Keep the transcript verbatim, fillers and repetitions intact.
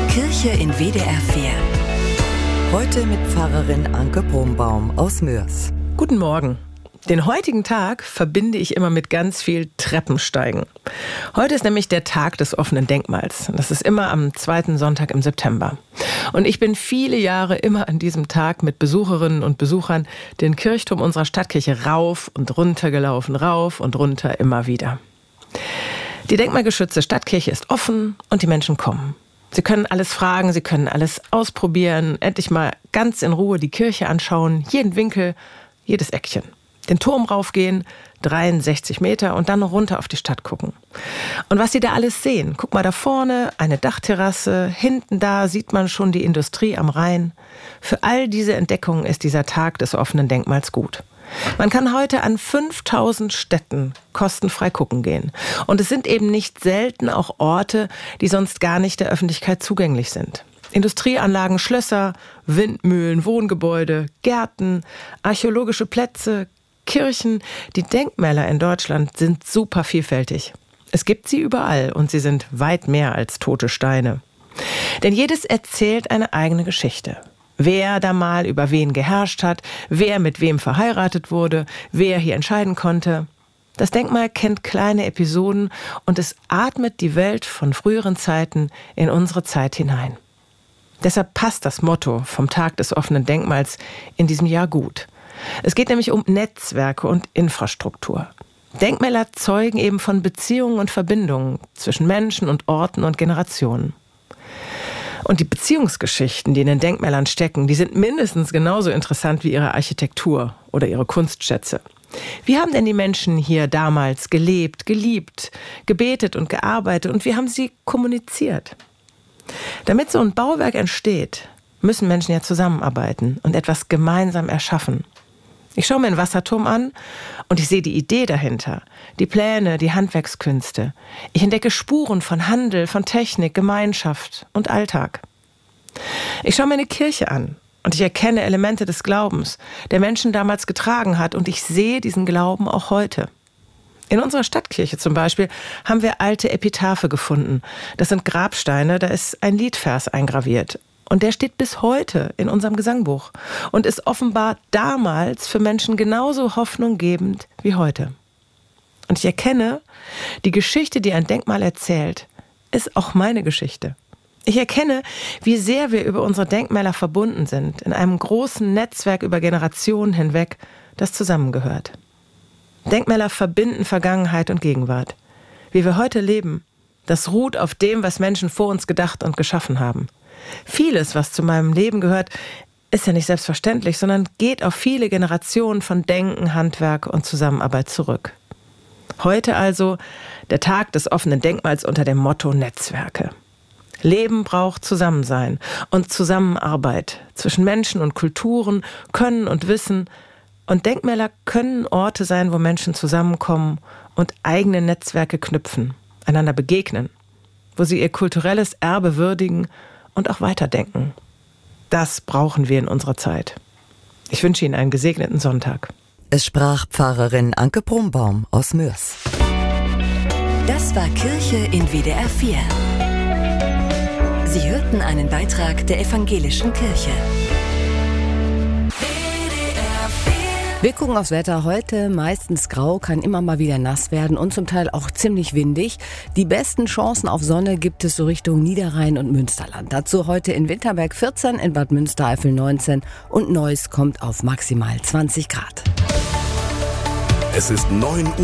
Kirche in W D R vier. Heute mit Pfarrerin Anke Brombaum aus Moers. Guten Morgen. Den heutigen Tag verbinde ich immer mit ganz viel Treppensteigen. Heute ist nämlich der Tag des offenen Denkmals. Das ist immer am zweiten Sonntag im September. Und ich bin viele Jahre immer an diesem Tag mit Besucherinnen und Besuchern den Kirchturm unserer Stadtkirche rauf und runter gelaufen, rauf und runter immer wieder. Die denkmalgeschützte Stadtkirche ist offen und die Menschen kommen. Sie können alles fragen, sie können alles ausprobieren, endlich mal ganz in Ruhe die Kirche anschauen, jeden Winkel, jedes Eckchen. Den Turm raufgehen, dreiundsechzig Meter und dann noch runter auf die Stadt gucken. Und was Sie da alles sehen, guck mal da vorne, eine Dachterrasse, hinten da sieht man schon die Industrie am Rhein. Für all diese Entdeckungen ist dieser Tag des offenen Denkmals gut. Man kann heute an fünftausend Städten kostenfrei gucken gehen. Und es sind eben nicht selten auch Orte, die sonst gar nicht der Öffentlichkeit zugänglich sind. Industrieanlagen, Schlösser, Windmühlen, Wohngebäude, Gärten, archäologische Plätze, Kirchen. Die Denkmäler in Deutschland sind super vielfältig. Es gibt sie überall und sie sind weit mehr als tote Steine. Denn jedes erzählt eine eigene Geschichte. Wer da mal über wen geherrscht hat, wer mit wem verheiratet wurde, wer hier entscheiden konnte. Das Denkmal kennt kleine Episoden und es atmet die Welt von früheren Zeiten in unsere Zeit hinein. Deshalb passt das Motto vom Tag des offenen Denkmals in diesem Jahr gut. Es geht nämlich um Netzwerke und Infrastruktur. Denkmäler zeugen eben von Beziehungen und Verbindungen zwischen Menschen und Orten und Generationen. Und die Beziehungsgeschichten, die in den Denkmälern stecken, die sind mindestens genauso interessant wie ihre Architektur oder ihre Kunstschätze. Wie haben denn die Menschen hier damals gelebt, geliebt, gebetet und gearbeitet und wie haben sie kommuniziert? Damit so ein Bauwerk entsteht, müssen Menschen ja zusammenarbeiten und etwas gemeinsam erschaffen. Ich schaue mir einen Wasserturm an und ich sehe die Idee dahinter, die Pläne, die Handwerkskünste. Ich entdecke Spuren von Handel, von Technik, Gemeinschaft und Alltag. Ich schaue mir eine Kirche an und ich erkenne Elemente des Glaubens, der Menschen damals getragen hat und ich sehe diesen Glauben auch heute. In unserer Stadtkirche zum Beispiel haben wir alte Epitaphe gefunden. Das sind Grabsteine, da ist ein Liedvers eingraviert. Und der steht bis heute in unserem Gesangbuch und ist offenbar damals für Menschen genauso hoffnunggebend wie heute. Und ich erkenne, die Geschichte, die ein Denkmal erzählt, ist auch meine Geschichte. Ich erkenne, wie sehr wir über unsere Denkmäler verbunden sind, in einem großen Netzwerk über Generationen hinweg, das zusammengehört. Denkmäler verbinden Vergangenheit und Gegenwart. Wie wir heute leben, das ruht auf dem, was Menschen vor uns gedacht und geschaffen haben. Vieles, was zu meinem Leben gehört, ist ja nicht selbstverständlich, sondern geht auf viele Generationen von Denken, Handwerk und Zusammenarbeit zurück. Heute also der Tag des offenen Denkmals unter dem Motto Netzwerke. Leben braucht Zusammensein und Zusammenarbeit zwischen Menschen und Kulturen, Können und Wissen. Und Denkmäler können Orte sein, wo Menschen zusammenkommen und eigene Netzwerke knüpfen, einander begegnen, wo sie ihr kulturelles Erbe würdigen und auch weiterdenken. Das brauchen wir in unserer Zeit. Ich wünsche Ihnen einen gesegneten Sonntag. Es sprach Pfarrerin Anke Brombaum aus Moers. Das war Kirche in W D R vier. Sie hörten einen Beitrag der Evangelischen Kirche. Wir gucken aufs Wetter heute, meistens grau, kann immer mal wieder nass werden und zum Teil auch ziemlich windig. Die besten Chancen auf Sonne gibt es so Richtung Niederrhein und Münsterland. Dazu heute in Winterberg vierzehn, in Bad Münstereifel neunzehn und Neuss kommt auf maximal zwanzig Grad. Es ist neun Uhr.